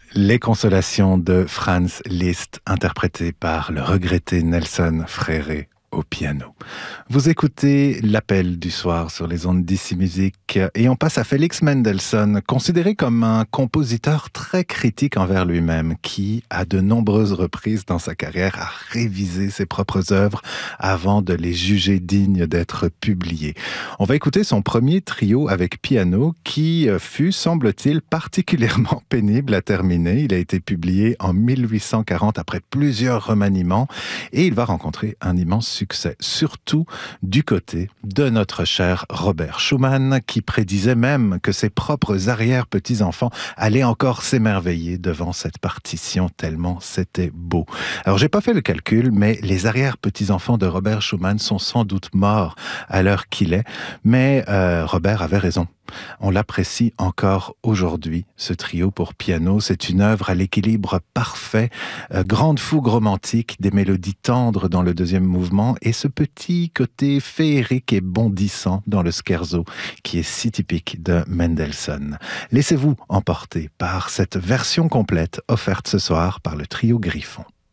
Les consolations de Franz Liszt, interprétées par le regretté Nelson Fréré au piano. Vous écoutez l'appel du soir sur les ondes d'Ici Musique et on passe à Félix Mendelssohn, considéré comme un compositeur très critique envers lui-même, qui, à de nombreuses reprises dans sa carrière, a révisé ses propres œuvres avant de les juger dignes d'être publiées. On va écouter son premier trio avec piano qui fut, semble-t-il, particulièrement pénible à terminer. Il a été publié en 1840 après plusieurs remaniements et il va rencontrer un immense succès, surtout du côté de notre cher Robert Schumann, qui prédisait même que ses propres arrière-petits-enfants allaient encore s'émerveiller devant cette partition tellement c'était beau. Alors j'ai pas fait le calcul, mais les arrière-petits-enfants de Robert Schumann sont sans doute morts à l'heure qu'il est, mais Robert avait raison. On l'apprécie encore aujourd'hui, ce trio pour piano. C'est une œuvre à l'équilibre parfait, grande fougue romantique, des mélodies tendres dans le deuxième mouvement et ce petit côté féerique et bondissant dans le scherzo qui est si typique de Mendelssohn. Laissez-vous emporter par cette version complète offerte ce soir par le trio Griffon.